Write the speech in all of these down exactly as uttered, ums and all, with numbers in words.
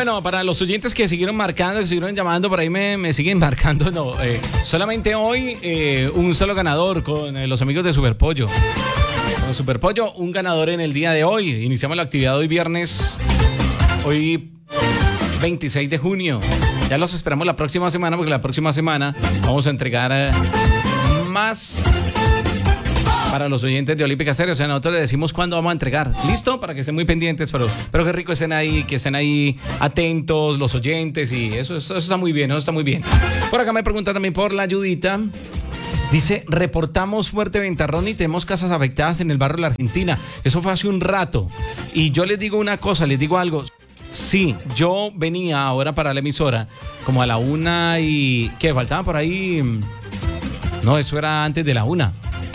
Bueno, para los oyentes que siguieron marcando, que siguieron llamando, por ahí me, me siguen marcando, no. Eh, solamente hoy eh, un solo ganador con eh, los amigos de Superpollo. Con Superpollo, un ganador en el día de hoy. Iniciamos la actividad hoy viernes, hoy veintiséis de junio. Ya los esperamos la próxima semana, porque la próxima semana vamos a entregar eh, más para los oyentes de Olímpica Estéreo. O sea, nosotros les decimos cuándo vamos a entregar. ¿Listo? Para que estén muy pendientes, pero, pero qué rico estén ahí, que estén ahí atentos los oyentes, y eso, eso, eso está muy bien, eso está muy bien. Por acá me pregunta también por la ayudita. Dice, reportamos fuerte ventarrón y tenemos casas afectadas en el barrio de la Argentina. Eso fue hace un rato. Y yo les digo una cosa, les digo algo. Sí, yo venía ahora para la emisora como a la una y... ¿Qué? Faltaba por ahí... No, eso era antes de la una.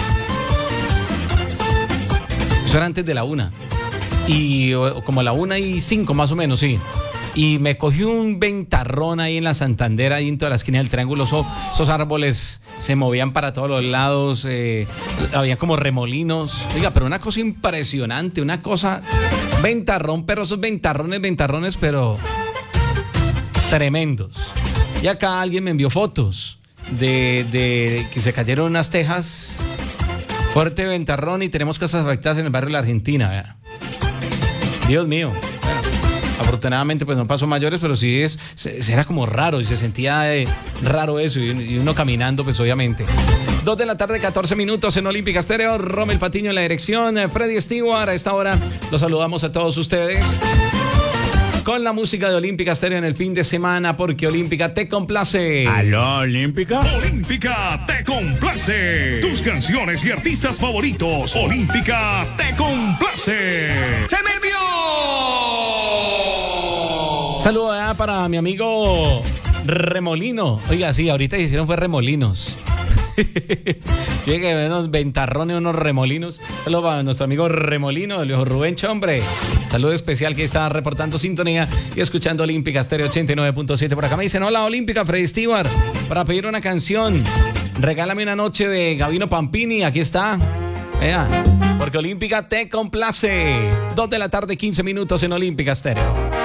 Eso era antes de la una. Y como a la una y cinco más o menos, sí. Y me cogí un ventarrón ahí en la Santander, ahí en toda la esquina del triángulo. Esos, esos árboles se movían para todos los lados. Eh, había como remolinos. Oiga, pero una cosa impresionante, una cosa... Ventarrón, pero esos ventarrones, ventarrones, pero... tremendos. Y acá alguien me envió fotos de, de que se cayeron unas tejas. Fuerte ventarrón y tenemos casas afectadas en el barrio de la Argentina. ¿Vea? Dios mío. Bueno, afortunadamente pues no pasó mayores, pero sí es, era como raro y se sentía eh, raro eso, y, y uno caminando pues obviamente. Dos de la tarde, catorce minutos en Olímpica Estéreo. Rommel Patiño en la dirección, Freddy Stewart a esta hora. Los saludamos a todos ustedes con la música de Olímpica Estéreo en el fin de semana, porque Olímpica te complace. ¿Aló, Olímpica? Olímpica te complace. Tus canciones y artistas favoritos. Olímpica te complace. ¡Se me envió! Saludos allá para mi amigo Remolino. Oiga, sí, ahorita hicieron fue remolinos. Llegué a ver unos ventarrones, unos remolinos. Saludos para nuestro amigo Remolino, el viejo Rubén Chombre. Saludo especial que está reportando sintonía y escuchando Olímpica Estéreo ochenta y nueve punto siete. Por acá me dicen, hola Olímpica, Freddy Stewart, para pedir una canción. Regálame una noche de Gabino Pampini, aquí está. Vea, porque Olímpica te complace. Dos de la tarde, quince minutos en Olímpica Estéreo.